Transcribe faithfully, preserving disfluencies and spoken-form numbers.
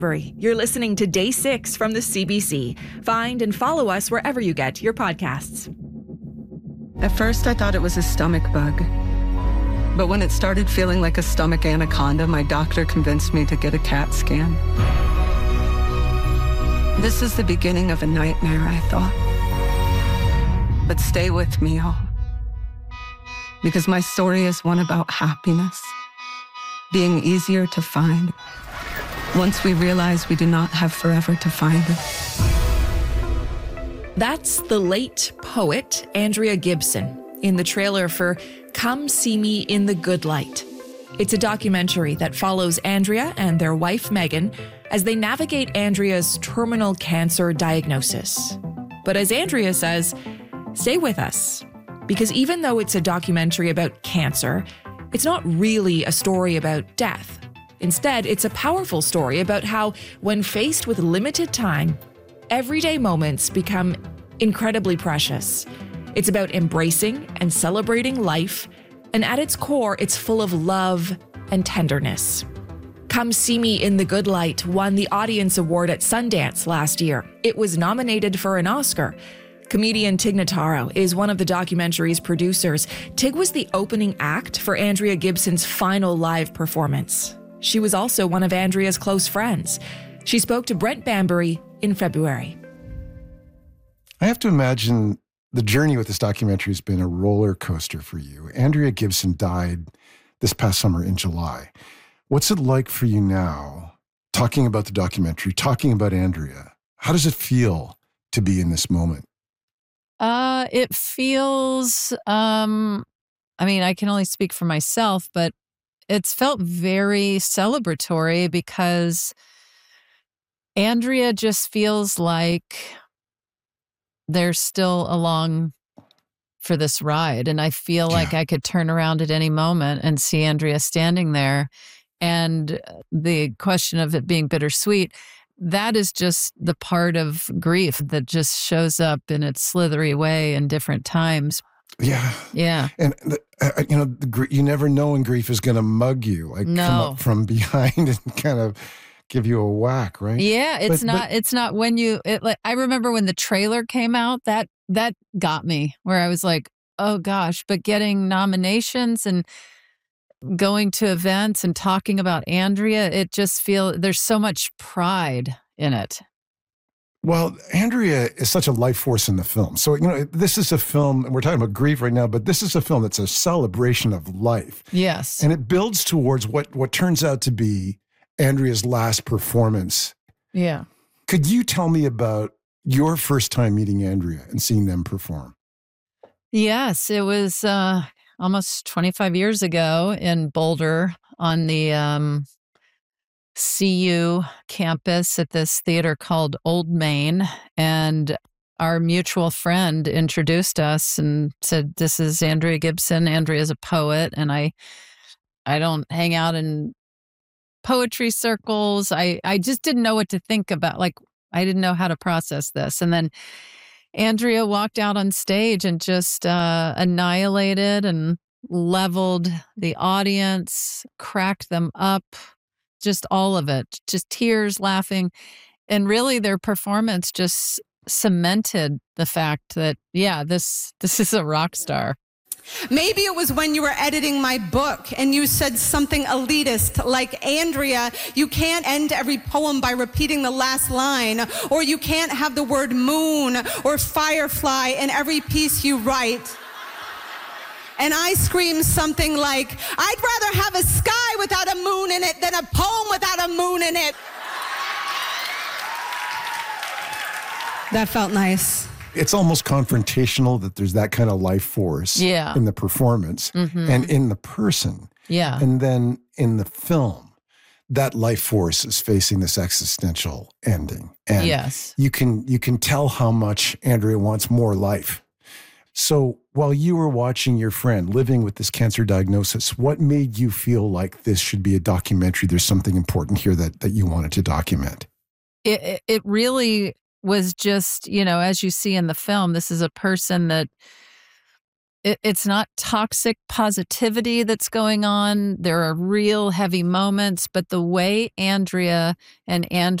You're listening to Day six from the C B C. Find and follow us wherever you get your podcasts. At first, I thought it was a stomach bug. But when it started feeling like a stomach anaconda, my doctor convinced me to get a CAT scan. This is the beginning of a nightmare, I thought. But stay with me, y'all. Because my story is one about happiness being easier to find once we realize we do not have forever to find it. That's the late poet Andrea Gibson in the trailer for Come See Me in the Good Light. It's a documentary that follows Andrea and their wife Megan as they navigate Andrea's terminal cancer diagnosis. But as Andrea says, stay with us, because even though it's a documentary about cancer, it's not really a story about death. Instead, it's a powerful story about how, when faced with limited time, everyday moments become incredibly precious. It's about embracing and celebrating life, and at its core, it's full of love and tenderness. Come See Me in the Good Light won the Audience Award at Sundance last year. It was nominated for an Oscar. Comedian Tig Notaro is one of the documentary's producers. Tig was the opening act for Andrea Gibson's final live performance. She was also one of Andrea's close friends. She spoke to Brent Bambury in February. I have to imagine the journey with this documentary has been a roller coaster for you. Andrea Gibson died this past summer in July. What's it like for you now, talking about the documentary, talking about Andrea? How does it feel to be in this moment? Uh, it feels, um, I mean, I can only speak for myself, but it's felt very celebratory because Andrea just feels like they're still along for this ride. And I feel yeah. like I could turn around at any moment and see Andrea standing there. And the question of it being bittersweet, that is just the part of grief that just shows up in its slithery way in different times. Yeah. Yeah. And, the, uh, you know, the, you never know when grief is going to mug you, like no. come up from behind and kind of give you a whack, right? Yeah. It's but, not, but, it's not when you, it, like, I remember when the trailer came out, that, that got me where I was like, oh gosh, but getting nominations and going to events and talking about Andrea, it just feels there's so much pride in it. Well, Andrea is such a life force in the film. So, you know, this is a film, and we're talking about grief right now, but this is a film that's a celebration of life. Yes. And it builds towards what, what turns out to be Andrea's last performance. Yeah. Could you tell me about your first time meeting Andrea and seeing them perform? Yes, it was uh, almost twenty-five years ago in Boulder on the um, C U campus at this theater called Old Main. And our mutual friend introduced us and said, this is Andrea Gibson. Andrea is a poet. And I I don't hang out in poetry circles. I, I just didn't know what to think about. Like, I didn't know how to process this. And then Andrea walked out on stage and just uh, annihilated and leveled the audience, cracked them up, just all of it, just tears, laughing. And really their performance just cemented the fact that, yeah, this this is a rock star. Maybe it was when you were editing my book and you said something elitist like, Andrea, you can't end every poem by repeating the last line, or you can't have the word moon or firefly in every piece you write. And I screamed something like, I'd rather have a sky without a moon in it than a poem without a moon in it. That felt nice. It's almost confrontational that there's that kind of life force yeah. in the performance mm-hmm. and in the person. Yeah. And then in the film, that life force is facing this existential ending. And yes. you can you can tell how much Andrea wants more life. So while you were watching your friend living with this cancer diagnosis, what made you feel like this should be a documentary? There's something important here that, that you wanted to document. It, it really was just, you know, as you see in the film, this is a person that it, it's not toxic positivity that's going on. There are real heavy moments, but the way Andrea and Andrew